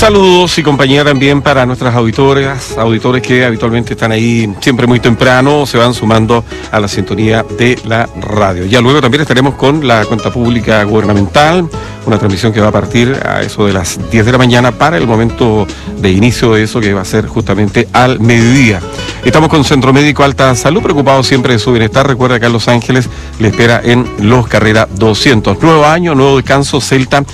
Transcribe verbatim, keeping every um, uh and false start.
Saludos y compañía también para nuestras auditoras, auditores que habitualmente están ahí siempre muy temprano, se van sumando a la sintonía de la radio. Ya luego también estaremos con la cuenta pública gubernamental, una transmisión que va a partir a eso de las diez de la mañana para el momento de inicio de eso que va a ser justamente al mediodía. Estamos con Centro Médico Alta Salud, preocupados siempre de su bienestar. Recuerda que en Los Ángeles le espera en Los Carrera doscientos. Nuevo año, nuevo descanso, Celta